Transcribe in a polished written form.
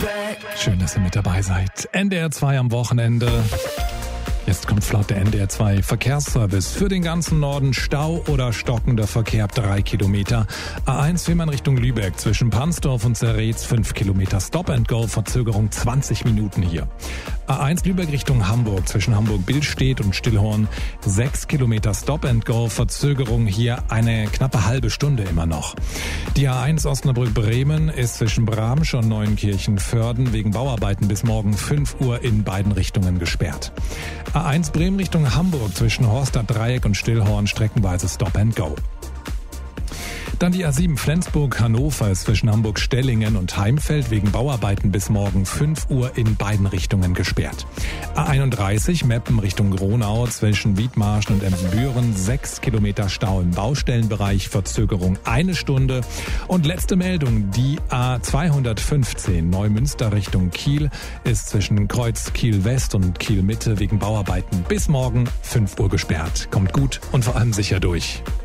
Schön, dass ihr mit dabei seid. NDR 2 am Wochenende. Jetzt kommt flott der NDR 2 Verkehrsservice. Für den ganzen Norden Stau oder stockender Verkehr 3 Kilometer. A1 Fehmarn Richtung Lübeck zwischen Pansdorf und Zerretz 5 Kilometer. Stop and Go, Verzögerung 20 Minuten hier. A1 Lübeck Richtung Hamburg zwischen Hamburg-Billstedt und Stillhorn 6 Kilometer Stop and Go, Verzögerung hier eine knappe halbe Stunde immer noch. Die A1 Osnabrück-Bremen ist zwischen Bramsch und Neuenkirchen-Vörden wegen Bauarbeiten bis morgen 5 Uhr in beiden Richtungen gesperrt. A1 Bremen Richtung Hamburg zwischen Horstadt-Dreieck und Stillhorn streckenweise Stop and Go. Dann die A7 Flensburg-Hannover ist zwischen Hamburg-Stellingen und Heimfeld wegen Bauarbeiten bis morgen 5 Uhr in beiden Richtungen gesperrt. A31 Meppen Richtung Gronau zwischen Wiedmarschen und Emsbüren 6 Kilometer Stau im Baustellenbereich, Verzögerung 1 Stunde. Und letzte Meldung, die A215 Neumünster Richtung Kiel ist zwischen Kreuz Kiel-West und Kiel-Mitte wegen Bauarbeiten bis morgen 5 Uhr gesperrt. Kommt gut und vor allem sicher durch.